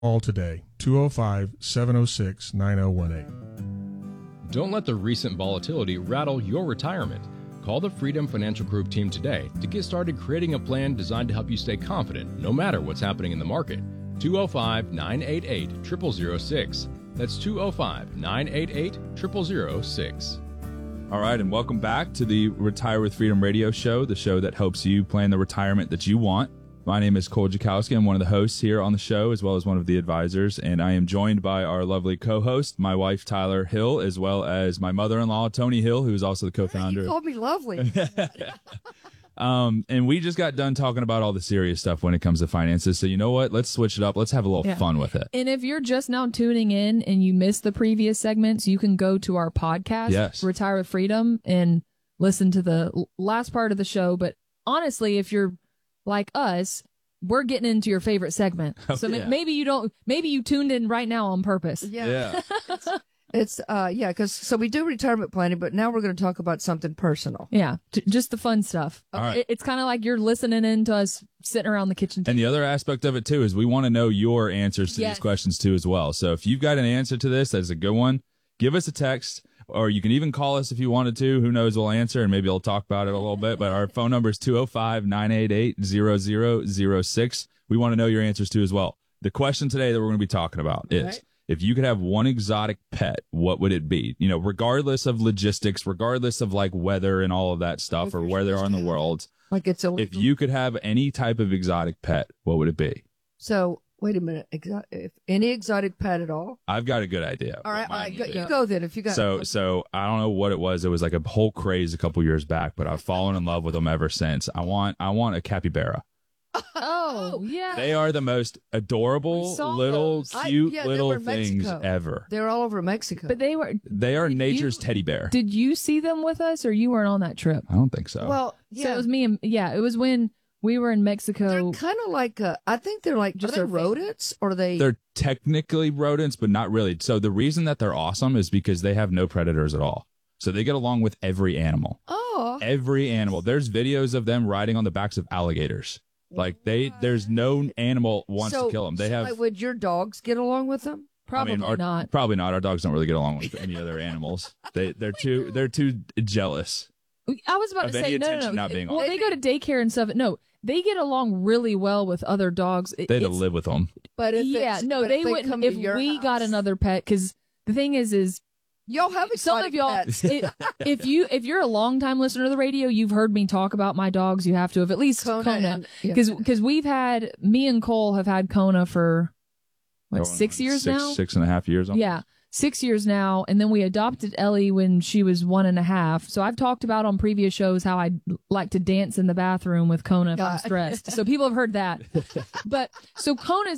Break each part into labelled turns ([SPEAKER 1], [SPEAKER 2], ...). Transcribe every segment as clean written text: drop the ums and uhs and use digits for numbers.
[SPEAKER 1] Call today, 205-706-9018.
[SPEAKER 2] Don't let the recent volatility rattle your retirement. Call the Freedom Financial Group team today to get started creating a plan designed to help you stay confident no matter what's happening in the market. 205-988-0006. That's 205-988-0006.
[SPEAKER 3] All right, and welcome back to the Retire with Freedom radio show, the show that helps you plan the retirement that you want. My name is Cole Jakowski. I'm one of the hosts here on the show, as well as one of the advisors, and I am joined by our lovely co-host, my wife, Tyler Hill, as well as my mother-in-law, Tony Hill, who is also the co-founder.
[SPEAKER 4] You called me lovely.
[SPEAKER 3] And we just got done talking about all the serious stuff when it comes to finances. So you know what? Let's switch it up. Let's have a little fun with it.
[SPEAKER 5] And if you're just now tuning in and you missed the previous segments, you can go to our podcast, Retire with Freedom, and listen to the last part of the show. But honestly, if you're like us, we're getting into your favorite segment. So maybe you tuned in right now on purpose.
[SPEAKER 4] Yeah. Because we do retirement planning, but now we're going to talk about something personal.
[SPEAKER 5] Yeah, just the fun stuff.
[SPEAKER 3] Right.
[SPEAKER 5] It's kind of like you're listening in to us sitting around the kitchen table.
[SPEAKER 3] And the other aspect of it, too, is we want to know your answers to these questions, too, as well. So if you've got an answer to this, that's a good one, give us a text, or you can even call us if you wanted to. Who knows, we'll answer, and maybe we'll talk about it a little bit. But our phone number is 205-988-0006. We want to know your answers, too, as well. The question today that we're going to be talking about is, if you could have one exotic pet, what would it be? You know, regardless of logistics, regardless of like weather and all of that stuff, or where they are in the world.
[SPEAKER 4] Like it's illegal.
[SPEAKER 3] If you could have any type of exotic pet, what would it be?
[SPEAKER 4] So, wait a minute. If any exotic pet at all?
[SPEAKER 3] I've got a good idea.
[SPEAKER 4] All right. Go then if you got
[SPEAKER 3] So I don't know what it was. It was like a whole craze a couple years back, but I've fallen in love with them ever since. I want a capybara.
[SPEAKER 5] Oh, yeah.
[SPEAKER 3] They are the most adorable, little, cute little things ever.
[SPEAKER 4] They're all over Mexico.
[SPEAKER 5] But they
[SPEAKER 3] are nature's teddy bear.
[SPEAKER 5] Did you see them with us, or you weren't on that trip?
[SPEAKER 3] I don't think so.
[SPEAKER 4] Well,
[SPEAKER 5] So it was me and, it was when we were in Mexico.
[SPEAKER 4] They're kind of like, I think they're like, just rodents, or
[SPEAKER 3] They're technically rodents, but not really. So the reason that they're awesome is because they have no predators at all. So they get along with every animal.
[SPEAKER 4] Oh.
[SPEAKER 3] Every animal. There's videos of them riding on the backs of alligators. Like there's no animal wants to kill them. They have.
[SPEAKER 4] Would your dogs get along with them?
[SPEAKER 5] Probably not.
[SPEAKER 3] Probably not. Our dogs don't really get along with any other animals. They're too jealous.
[SPEAKER 5] I was about to say no.
[SPEAKER 3] Not being
[SPEAKER 5] they go to daycare and stuff. No, they get along really well with other dogs.
[SPEAKER 3] They had to live with them.
[SPEAKER 4] But if
[SPEAKER 5] they wouldn't if we got another pet. Because the thing is.
[SPEAKER 4] Y'all have
[SPEAKER 5] some of y'all. If you're a longtime listener to the radio, you've heard me talk about my dogs. You have to have at least Kona, because me and Cole have had Kona for 6 years now.
[SPEAKER 3] 6.5 years.
[SPEAKER 5] Yeah, 6 years now, and then we adopted Ellie when she was 1.5. So I've talked about on previous shows how I like to dance in the bathroom with Kona if I'm stressed. So people have heard that. But so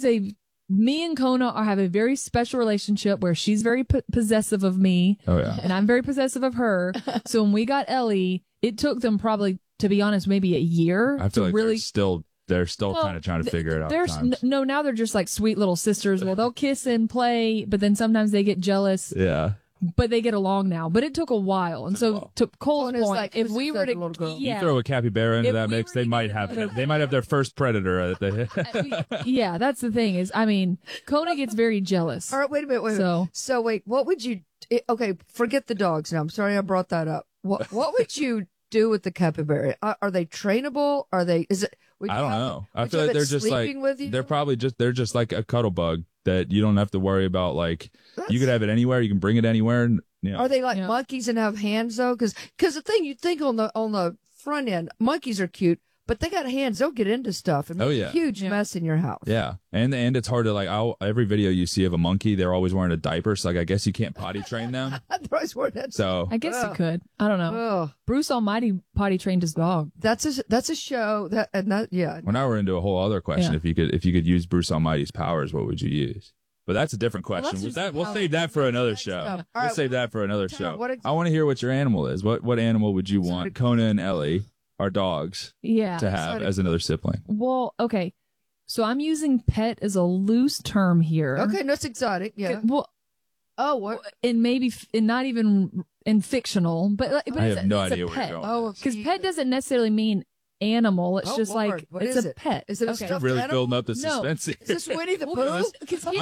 [SPEAKER 5] me and Kona have a very special relationship where she's very possessive of me.
[SPEAKER 3] Oh, yeah.
[SPEAKER 5] And I'm very possessive of her. So when we got Ellie, it took them probably, to be honest, maybe a year.
[SPEAKER 3] I feel like they're still kind of trying to figure it out.
[SPEAKER 5] Now they're just like sweet little sisters. Well, they'll kiss and play, but then sometimes they get jealous.
[SPEAKER 3] Yeah.
[SPEAKER 5] But they get along now. But it took a while. And so to Cole's point,
[SPEAKER 4] like,
[SPEAKER 5] if we were to
[SPEAKER 3] you throw a capybara into that mix, they might have their first predator.
[SPEAKER 5] Yeah, that's the thing is, I mean, Kona gets very jealous.
[SPEAKER 4] All right, wait a minute. So wait, what would you? Okay, forget the dogs now. I'm sorry I brought that up. What would you do with the capybara? Are they trainable? Are they? Is it?
[SPEAKER 3] I don't know. I feel like they're just like they're just like a cuddle bug that you don't have to worry about. Like you could have it anywhere. You can bring it anywhere. And,
[SPEAKER 4] Are they like monkeys and have hands though? Because the thing you think on the front end, monkeys are cute, but they got hands. They'll get into stuff and make a huge mess in your house.
[SPEAKER 3] Yeah, and it's hard to every video you see of a monkey, they're always wearing a diaper. So I guess you can't potty train them.
[SPEAKER 4] They're always wearing that.
[SPEAKER 3] So
[SPEAKER 5] I guess you could. I don't know. Bruce Almighty potty trained his dog.
[SPEAKER 4] That's a show that.
[SPEAKER 3] Well, now we're into a whole other question. If you could use Bruce Almighty's powers, what would you use? But that's a different question. We'll save that for another show. We'll save that for another show. I want to hear what your animal is. What animal would you want Kona and Ellie, our dogs, to have as another sibling?
[SPEAKER 5] Well, okay. So I'm using pet as a loose term here.
[SPEAKER 4] Okay, that's exotic. Yeah.
[SPEAKER 5] Well, what? And not even in fictional, but
[SPEAKER 3] I have no idea where you're going.
[SPEAKER 5] Because pet doesn't necessarily mean animal. It's
[SPEAKER 4] Oh,
[SPEAKER 5] just
[SPEAKER 4] Lord.
[SPEAKER 5] like
[SPEAKER 4] What
[SPEAKER 5] it's
[SPEAKER 4] is
[SPEAKER 5] a
[SPEAKER 4] it?
[SPEAKER 5] pet.
[SPEAKER 4] Is it a
[SPEAKER 5] Okay.
[SPEAKER 4] stuffed
[SPEAKER 3] Really
[SPEAKER 4] animal?
[SPEAKER 3] building up the
[SPEAKER 5] No.
[SPEAKER 3] suspense.
[SPEAKER 4] Is this Winnie the
[SPEAKER 5] Well,
[SPEAKER 4] Pooh?
[SPEAKER 5] because